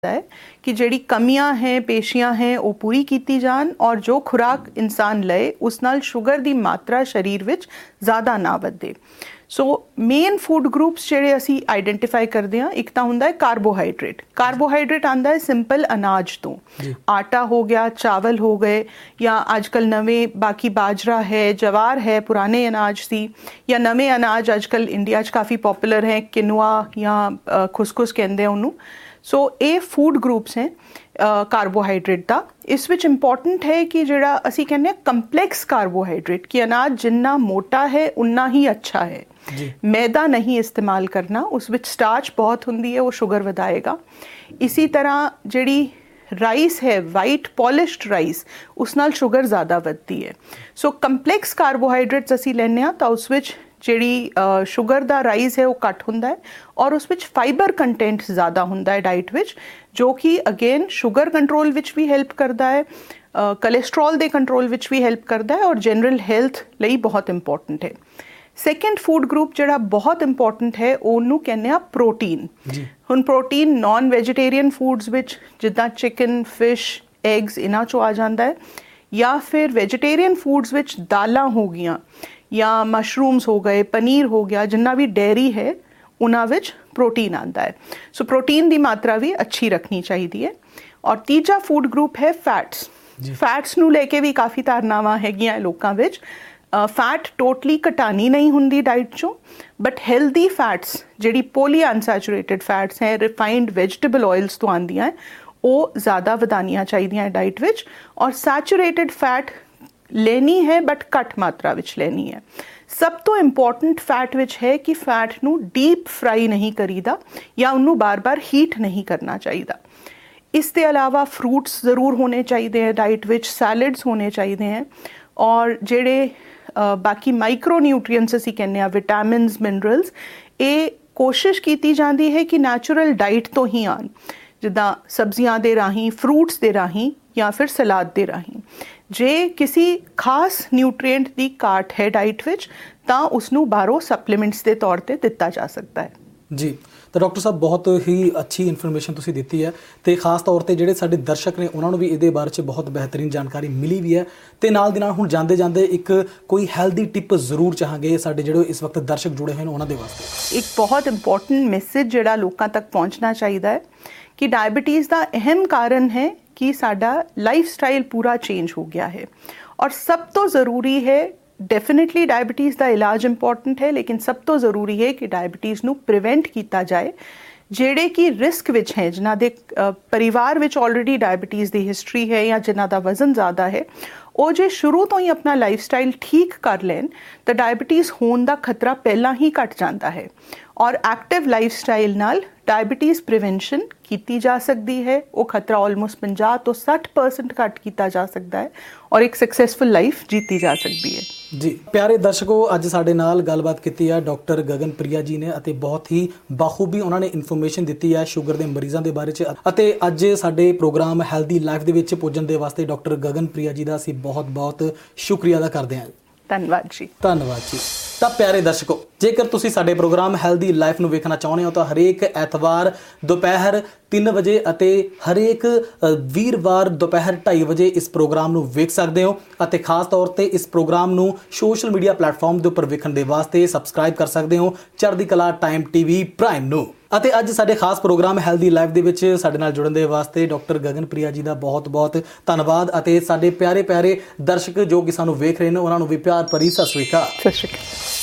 है कि ਜਿਹੜੀ ਕਮੀਆਂ ਹੈ ਪੇਸ਼ੀਆਂ ਹੈ ਉਹ ਪੂਰੀ ਕੀਤੀ ਜਾਣ ਔਰ ਜੋ ਖੁਰਾਕ ਇਨਸਾਨ ਲਏ ਉਸ ਨਾਲ ਸ਼ੂਗਰ ਦੀ ਮਾਤਰਾ ਸਰੀਰ ਵਿੱਚ ਜ਼ਿਆਦਾ ਨਾ ਵਧੇ। ਸੋ ਮੇਨ ਫੂਡ ਗਰੁੱਪਸ ਜਿਹੜੇ ਅਸੀਂ ਆਈਡੈਂਟੀਫਾਈ ਕਰਦੇ ਹਾਂ, ਇੱਕ ਤਾਂ ਹੁੰਦਾ ਹੈ ਕਾਰਬੋਹਾਈਡਰੇਟ ਆਂਦਾ ਹੈ ਸਿੰਪਲ ਅਨਾਜ ਤੋਂ, ਆਟਾ ਹੋ ਗਿਆ, ਚਾਵਲ ਹੋ ਗਏ, ਜਾਂ ਅੱਜ ਕੱਲ੍ਹ ਨਵੇਂ ਬਾਕੀ ਬਾਜਰਾ ਹੈ, ਜਵਾਰ ਹੈ, ਪੁਰਾਣੇ ਅਨਾਜ ਸੀ, ਜਾਂ ਨਵੇਂ ਅਨਾਜ ਅੱਜ ਕੱਲ੍ਹ ਇੰਡੀਆ 'ਚ ਕਾਫੀ ਪੋਪੂਲਰ ਹੈ, ਕਿਨੂਆ ਜਾਂ ਖੁਸਖੁਸ ਕਹਿੰਦੇ ਆ ਉਹਨੂੰ। ਸੋ ਇਹ ਫੂਡ ਗਰੁੱਪਸ ਹੈ ਕਾਰਬੋਹਾਈਡਰੇਟ ਦਾ। ਇਸ ਵਿੱਚ ਇੰਪੋਰਟੈਂਟ ਹੈ ਕਿ ਜਿਹੜਾ ਅਸੀਂ ਕਹਿੰਦੇ ਹਾਂ ਕੰਪਲੈਕਸ ਕਾਰਬੋਹਾਈਡਰੇਟ, ਕਿ ਅਨਾਜ ਜਿੰਨਾ ਮੋਟਾ ਹੈ ਉਨਾ ਹੀ ਅੱਛਾ ਹੈ। मैदा नहीं इस्तेमाल करना, उस विच स्टार्च बहुत हुंदी है, वो शुगर वधाएगा। इसी तरह जिहड़ी राइस है, वाइट पॉलिश्ड राइस, उस नाल शुगर ज़्यादा वधदी है। सो कंपलैक्स कार्बोहाइड्रेट्स असीं लैंदे हां तां उस विच जिहड़ी शुगर दा राइस है वो घट हुंदा है और उस विच फाइबर कंटेंट ज़्यादा हुंदा है डाइट विच, जो कि अगेन शुगर कंट्रोल विच भी हैल्प करदा है, कोलेस्ट्रॉल दे कंट्रोल विच भी हैल्प करदा है और जनरल हैल्थ लई बहुत इंपॉर्टेंट है। ਸੈਕੰਡ ਫੂਡ ਗਰੁੱਪ ਜਿਹੜਾ ਬਹੁਤ ਇੰਪੋਰਟੈਂਟ ਹੈ ਉਹਨੂੰ ਕਹਿੰਦੇ ਆ ਪ੍ਰੋਟੀਨ। ਹੁਣ ਪ੍ਰੋਟੀਨ ਨਾਨ ਵੈਜੀਟੇਰੀਅਨ ਫੂਡਸ ਵਿੱਚ ਜਿੱਦਾਂ ਚਿਕਨ, ਫਿਸ਼, ਐਗਸ ਇਹਨਾਂ 'ਚੋਂ ਆ ਜਾਂਦਾ ਹੈ, ਜਾਂ ਫਿਰ ਵੈਜੀਟੇਰੀਅਨ ਫੂਡਸ ਵਿੱਚ ਦਾਲਾਂ ਹੋ ਗਈਆਂ ਜਾਂ ਮਸ਼ਰੂਮਸ ਹੋ ਗਏ, ਪਨੀਰ ਹੋ ਗਿਆ, ਜਿੰਨਾ ਵੀ ਡੇਅਰੀ ਹੈ ਉਹਨਾਂ ਵਿੱਚ ਪ੍ਰੋਟੀਨ ਆਉਂਦਾ ਹੈ। ਸੋ ਪ੍ਰੋਟੀਨ ਦੀ ਮਾਤਰਾ ਵੀ ਅੱਛੀ ਰੱਖਣੀ ਚਾਹੀਦੀ ਹੈ। ਔਰ ਤੀਜਾ ਫੂਡ ਗਰੁੱਪ ਹੈ ਫੈਟਸ। ਫੈਟਸ ਨੂੰ ਲੈ ਕੇ ਵੀ ਕਾਫੀ ਧਾਰਨਾਵਾਂ ਹੈਗੀਆਂ ਲੋਕਾਂ ਵਿੱਚ। फैट टोटली घटानी नहीं हुंदी डाइट चों, बट हैल्दी फैट्स जिहड़ी पोली अनसैचुरेटेड फैट्स हैं, रिफाइंड वैजिटेबल ऑयल्स तो आंदियां हैं, वो ज़्यादा वधानियां चाहिदियां डाइट विच। और सैचुरेटेड फैट लेनी है बट घट मात्रा विच लेनी है। सब तो इंपॉर्टेंट फैट विच है कि फैट नू डीप फ्राई नहीं करीदा या उन्नू बार बार हीट नहीं करना चाहिदा। इसके अलावा फ्रूट्स ज़रूर होने चाहिए हैं डाइट विच, सैलड्स होने चाहिए हैं, और जिहड़े बाकी माइक्रो न्यूट्रीएंट्स असीं कहने आ, विटामिन्स, मिनरल्स, ये कोशिश की जाती है कि नैचुरल डाइट तो ही आन, जिद्दां सब्जियां दे राहीं, फ्रूट्स दे राहीं या फिर सलाद दे राहीं। जे किसी खास न्यूट्रीएंट की घाट है डाइट विच तां उसनूं बाहरों सप्लीमेंट्स के तौर पर दिता जा सकता है। जी तो डॉक्टर साहब बहुत ही अच्छी इन्फॉर्मेशन तुसीं दित्ती है, तो खास तौर पर जिहड़े साडे दर्शक ने उन्होंने भी इहदे बारे च बहुत बेहतरीन जानकारी मिली भी है। तो नाल दी नाल हुण जांदे जांदे एक कोई हैल्दी टिप जरूर चाहांगे साडे जिहड़े इस वक्त दर्शक जुड़े हुए हैं उन्हां दे वास्ते। एक बहुत इंपॉर्टेंट मैसेज जिहड़ा लोकां तक पहुंचना चाहिए है कि डायबिटीज़ का अहम कारण है कि साडा लाइफ स्टाइल पूरा चेंज हो गया है। और सब तो ज़रूरी है, डेफिनेटली डायबिटीज़ का इलाज इंपॉर्टेंट है, लेकिन सब तो ज़रूरी है कि डायबिटीज़ नू प्रिवेंट किया जाए। ਜਿਹੜੇ कि रिस्क विच हैं, जिन्हां दे परिवार विच ऑलरेडी डायबिटीज़ की हिस्टरी है या जिन्हां दा वजन ज़्यादा है, ਉਹ ਜੇ ਸ਼ੁਰੂ ਤੋਂ ਹੀ ਆਪਣਾ ਲਾਈਫ ਸਟਾਈਲ ਠੀਕ ਕਰ ਲੈਣ ਤਾਂ ਡਾਇਬੀਟੀਜ਼ ਹੋਣ ਦਾ ਖਤਰਾ ਪਹਿਲਾਂ ਹੀ ਘਟ ਜਾਂਦਾ ਹੈ। ਔਰ ਐਕਟਿਵ ਲਾਈਫ ਸਟਾਈਲ ਨਾਲ ਡਾਇਬੀਟੀਜ਼ ਪ੍ਰੀਵੈਂਸ਼ਨ ਕੀਤੀ ਜਾ ਸਕਦੀ ਹੈ। ਉਹ ਖਤਰਾ ਆਲਮੋਸਟ 50 ਤੋਂ 60% ਘੱਟ ਕੀਤਾ ਜਾ ਸਕਦਾ ਹੈ ਔਰ ਇੱਕ ਸਕਸੈਸਫੁਲ ਲਾਈਫ ਜੀਤੀ ਜਾ ਸਕਦੀ ਹੈ। जी प्यारे दर्शकों, अज साडे नाल गलबात कीती है डॉक्टर गगनप्रिया जी ने, अते बहुत ही बाखूबी उन्होंने इन्फॉर्मेशन दी है शुगर के मरीजों के बारे च। अते अज साडे प्रोग्राम हैल्दी लाइफ दे विच पुजन दे वास्ते डॉक्टर गगनप्रिया जी का असीं बहुत बहुत शुक्रिया अदा करते हैं। धन्यवाद जी। धन्यवाद जी। तो प्यारे दर्शकों, जेकर तुसीं साडे प्रोग्राम हैल्दी लाइफ नूं वेखना चाहुंदे हो तो हरेक एतवार दोपहर 3 वजे अते हरेक वीरवार दोपहर 2:30 वजे इस प्रोग्राम नूं वेख सकदे हो। अते खास तौर ते इस प्रोग्राम नूं सोशल मीडिया प्लेटफॉर्म दे उपर वेखण दे वास्ते सबसक्राइब कर सकदे हो चढ़दी कला टाइम TV प्राइम नूं। ਅਤੇ ਅੱਜ ਸਾਡੇ ਖਾਸ ਪ੍ਰੋਗਰਾਮ ਹੈਲਦੀ ਲਾਈਫ ਦੇ ਵਿੱਚ ਸਾਡੇ ਨਾਲ ਜੁੜਨ ਦੇ ਵਾਸਤੇ ਡਾਕਟਰ ਗਗਨਪ੍ਰਿਆ ਜੀ ਦਾ ਬਹੁਤ ਬਹੁਤ ਧੰਨਵਾਦ। ਅਤੇ ਸਾਡੇ ਪਿਆਰੇ ਪਿਆਰੇ ਦਰਸ਼ਕ ਜੋ ਕਿ ਸਾਨੂੰ ਵੇਖ ਰਹੇ ਨੇ ਉਹਨਾਂ ਨੂੰ ਵੀ ਪਿਆਰ ਭਰੀ ਸਤਿ ਸ਼੍ਰੀ ਅਕਾਲ। ਸਤਿ ਸ਼੍ਰੀ ਅਕਾਲ।